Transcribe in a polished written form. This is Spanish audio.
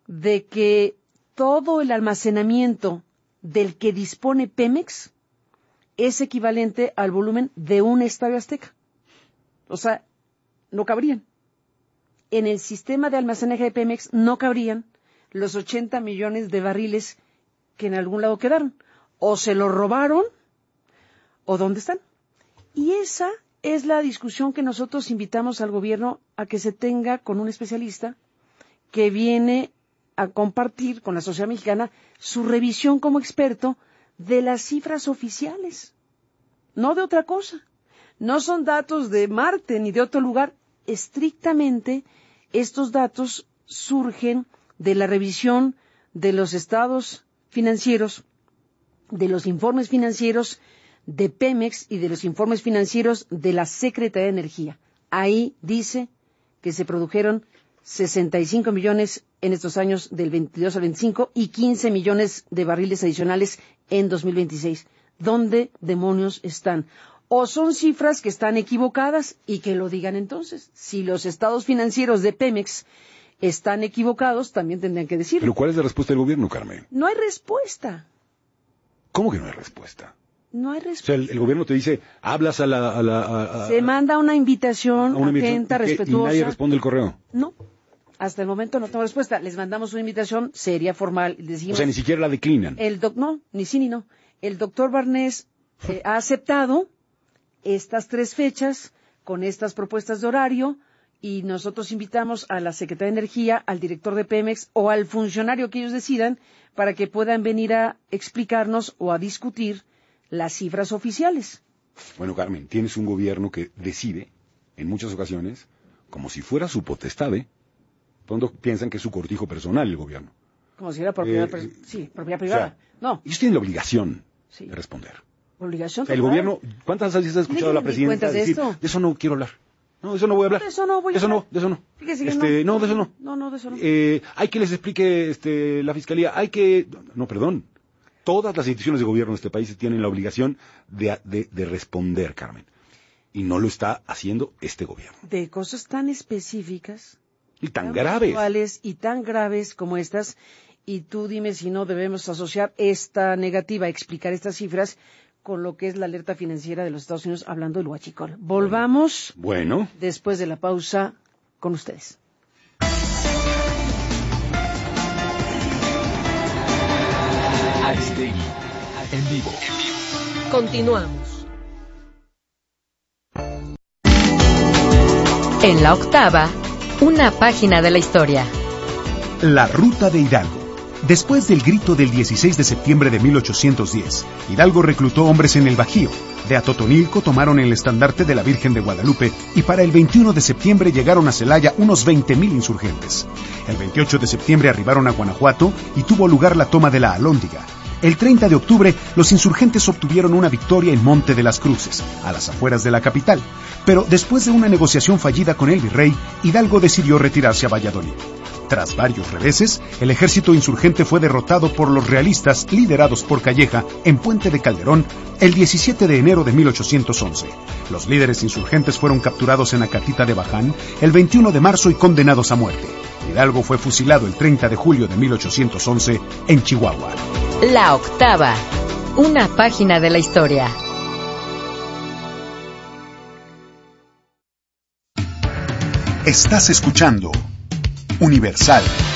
de que todo el almacenamiento del que dispone Pemex es equivalente al volumen de un Estadio Azteca. O sea, no cabrían. En el sistema de almacenaje de Pemex no cabrían los 80 millones de barriles que en algún lado quedaron. O se los robaron, o ¿dónde están? Y esa es la discusión que nosotros invitamos al gobierno a que se tenga con un especialista que viene a compartir con la sociedad mexicana su revisión como experto de las cifras oficiales, no de otra cosa. No son datos de Marte ni de otro lugar. Estrictamente, estos datos surgen de la revisión de los estados financieros, de los informes financieros de Pemex y de los informes financieros de la Secretaría de Energía. Ahí dice que se produjeron 65 millones en estos años del 22 al 25 y 15 millones de barriles adicionales en 2026. ¿Dónde demonios están? O son cifras que están equivocadas y que lo digan entonces. Si los estados financieros de Pemex están equivocados, también tendrían que decirlo. ¿Pero cuál es la respuesta del gobierno, Carmen? No hay respuesta. ¿Cómo que no hay respuesta? No hay respuesta. O sea, el gobierno te dice, hablas se manda una invitación atenta, respetuosa. ¿Y nadie responde el correo? No. Hasta el momento no tengo respuesta. Les mandamos una invitación seria, formal. Decimos, o sea, ni siquiera la declinan. No, ni sí ni no. El doctor Barnés ha aceptado estas 3 fechas con estas propuestas de horario y nosotros invitamos a la Secretaría de Energía, al director de Pemex o al funcionario que ellos decidan para que puedan venir a explicarnos o a discutir las cifras oficiales. Bueno, Carmen, tienes un gobierno que decide, en muchas ocasiones, como si fuera su potestad, Pronto piensan que es su cortijo personal el gobierno. Como si era propiedad, propiedad privada. O sea, no. Ellos tienen la obligación de responder. Obligación. El gobierno, ¿cuántas veces has escuchado a la presidenta decir, de eso no quiero hablar? No, de eso no voy a hablar. De eso no voy a hablar. De eso no. Fíjese que no, de eso no. No, de eso no. Hay que les explique la fiscalía, No, perdón. Todas las instituciones de gobierno de este país tienen la obligación de responder, Carmen. Y no lo está haciendo este gobierno. De cosas tan específicas. Y tan graves. Y tan graves como estas. Y tú dime si no debemos asociar esta negativa a explicar estas cifras con lo que es la alerta financiera de los Estados Unidos, hablando del huachicol. Volvamos. Bueno. Después de la pausa con ustedes. Aristegui, en vivo. Continuamos. En la octava, una página de la historia. La Ruta de Hidalgo. Después del grito del 16 de septiembre de 1810, Hidalgo reclutó hombres en el Bajío. De Atotonilco tomaron el estandarte de la Virgen de Guadalupe y para el 21 de septiembre llegaron a Celaya unos 20,000 insurgentes. El 28 de septiembre arribaron a Guanajuato y tuvo lugar la toma de la Alhóndiga. El 30 de octubre, los insurgentes obtuvieron una victoria en Monte de las Cruces, a las afueras de la capital. Pero después de una negociación fallida con el virrey, Hidalgo decidió retirarse a Valladolid. Tras varios reveses, el ejército insurgente fue derrotado por los realistas liderados por Calleja en Puente de Calderón el 17 de enero de 1811. Los líderes insurgentes fueron capturados en Acatita de Baján el 21 de marzo y condenados a muerte. Hidalgo fue fusilado el 30 de julio de 1811 en Chihuahua. La octava, una página de la historia. Estás escuchando Universal.